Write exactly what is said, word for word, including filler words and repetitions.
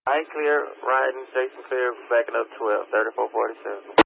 I clear, riding, Jason clear, backing up twelve, thirty-four forty-seven.